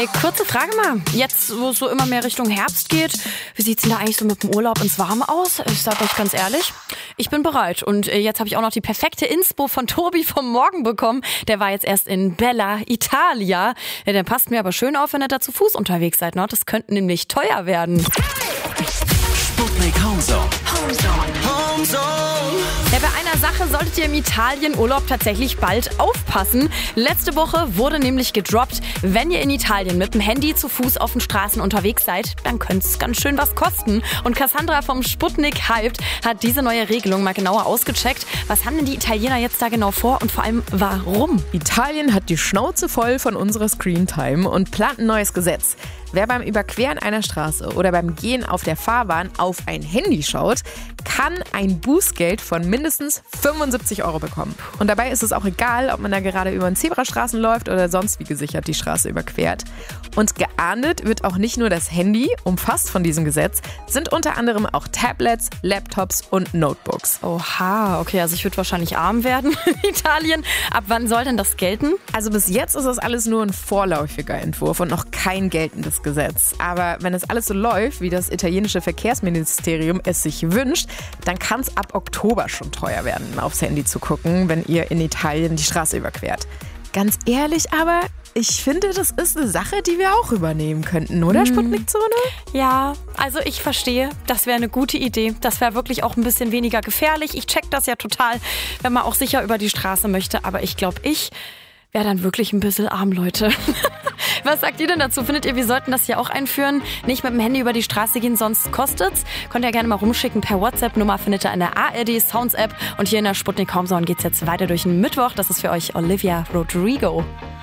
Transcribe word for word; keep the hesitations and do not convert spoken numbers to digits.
Kurze Frage mal, jetzt wo es so immer mehr Richtung Herbst geht, wie sieht's denn da eigentlich so mit dem Urlaub ins Warme aus? Ich sag euch ganz ehrlich, ich bin bereit und jetzt habe ich auch noch die perfekte Inspo von Tobi vom Morgen bekommen. Der war jetzt erst in Bella Italia. Ja, der passt mir aber schön auf, wenn ihr da zu Fuß unterwegs seid. Ne? Das könnte nämlich teuer werden. Sputnik Homezone. Ja, bei einer Sache solltet ihr im Italien-Urlaub tatsächlich bald aufpassen. Letzte Woche wurde nämlich gedroppt, wenn ihr in Italien mit dem Handy zu Fuß auf den Straßen unterwegs seid, dann könnte es ganz schön was kosten. Und Cassandra vom Sputnik Hyped hat diese neue Regelung mal genauer ausgecheckt. Was haben denn die Italiener jetzt da genau vor und vor allem warum? Italien hat die Schnauze voll von unserer Screentime und plant ein neues Gesetz. Wer beim Überqueren einer Straße oder beim Gehen auf der Fahrbahn auf ein Handy schaut, kann ein Bußgeld von mindestens fünfundsiebzig Euro bekommen. Und dabei ist es auch egal, ob man da gerade über einen Zebrastraßen läuft oder sonst wie gesichert die Straße überquert. Und geahndet wird auch nicht nur das Handy, umfasst von diesem Gesetz, sind unter anderem auch Tablets, Laptops und Notebooks. Oha, okay, also ich würde wahrscheinlich arm werden in Italien. Ab wann soll denn das gelten? Also bis jetzt ist das alles nur ein vorläufiger Entwurf und noch kein geltendes Gesetz. Aber wenn es alles so läuft, wie das italienische Verkehrsministerium es sich wünscht, dann kann es ab Oktober schon teuer werden, aufs Handy zu gucken, wenn ihr in Italien die Straße überquert. Ganz ehrlich aber, ich finde, das ist eine Sache, die wir auch übernehmen könnten, oder, Sputnik-Zone? Ja, also ich verstehe, das wäre eine gute Idee. Das wäre wirklich auch ein bisschen weniger gefährlich. Ich check das ja total, wenn man auch sicher über die Straße möchte. Aber ich glaube, ich wäre dann wirklich ein bisschen arm, Leute. Was sagt ihr denn dazu? Findet ihr, wir sollten das hier auch einführen? Nicht mit dem Handy über die Straße gehen, sonst kostet's? Könnt ihr gerne mal rumschicken per WhatsApp-Nummer, findet ihr in der A R D Sounds App. Und hier in der Sputnik Homezone geht's jetzt weiter durch den Mittwoch. Das ist für euch Olivia Rodrigo.